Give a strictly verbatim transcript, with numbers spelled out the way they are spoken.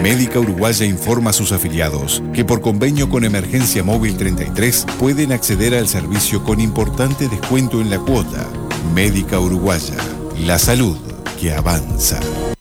Médica Uruguaya informa a sus afiliados que por convenio con Emergencia Móvil treinta y tres pueden acceder al servicio con importante descuento en la cuota. Médica Uruguaya, la salud que avanza.